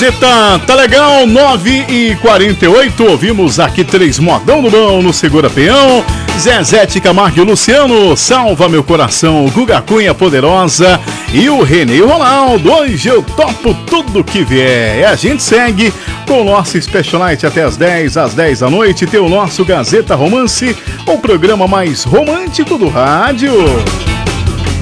Gazeta, tá legal, 9h48, ouvimos aqui 3 modão do bom no Segura Peão, Zezete Camargo e Luciano, Salva Meu Coração, Guga Cunha Poderosa e o Renê Ronaldo. Hoje eu topo tudo que vier. E a gente segue com o nosso Special Night até às 10 da noite, tem o nosso Gazeta Romance, o programa mais romântico do rádio.